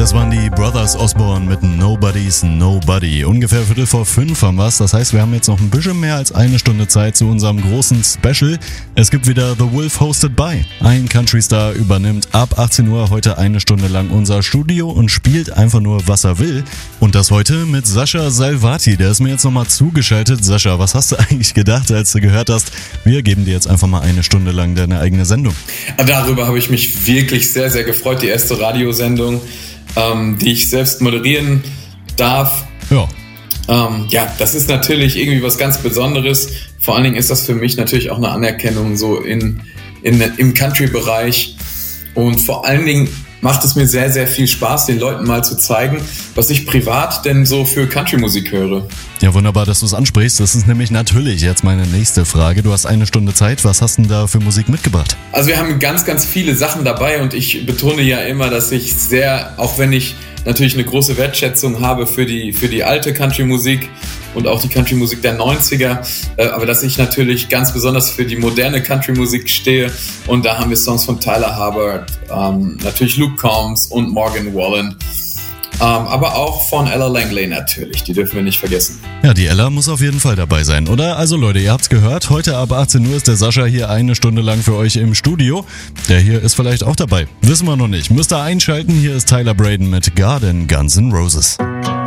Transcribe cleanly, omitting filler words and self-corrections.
Das waren die Brothers Osborne mit Nobody's Nobody. Ungefähr 4:45 haben wir's. Das heißt, wir haben jetzt noch ein bisschen mehr als eine Stunde Zeit zu unserem großen Special. Es gibt wieder The Wolf Hosted By. Ein Country-Star übernimmt ab 18 Uhr heute eine Stunde lang unser Studio und spielt einfach nur, was er will. Und das heute mit Sascha Salvati. Der ist mir jetzt nochmal zugeschaltet. Sascha, was hast du eigentlich gedacht, als du gehört hast, wir geben dir jetzt einfach mal eine Stunde lang deine eigene Sendung? Darüber habe ich mich wirklich sehr, sehr gefreut. Die erste Radiosendung, die ich selbst moderieren darf. Ja, das ist natürlich irgendwie was ganz Besonderes. Vor allen Dingen ist das für mich natürlich auch eine Anerkennung so im Country-Bereich. Und vor allen Dingen macht es mir sehr, sehr viel Spaß, den Leuten mal zu zeigen, was ich privat denn so für Country-Musik höre. Ja, wunderbar, dass du es ansprichst. Das ist nämlich natürlich jetzt meine nächste Frage. Du hast eine Stunde Zeit. Was hast du denn da für Musik mitgebracht? Also wir haben ganz, ganz viele Sachen dabei und ich betone ja immer, dass ich auch wenn ich natürlich eine große Wertschätzung habe für die alte Country-Musik und auch die Country-Musik der 90er, aber dass ich natürlich ganz besonders für die moderne Country-Musik stehe, und da haben wir Songs von Tyler Hubbard, natürlich Luke Combs und Morgan Wallen, aber auch von Ella Langley natürlich, die dürfen wir nicht vergessen. Ja, die Ella muss auf jeden Fall dabei sein, oder? Also Leute, ihr habt's gehört, heute ab 18 Uhr ist der Sascha hier eine Stunde lang für euch im Studio. Der hier ist vielleicht auch dabei, wissen wir noch nicht. Müsst ihr einschalten, hier ist Tyler Braden mit Garden Guns N' Roses.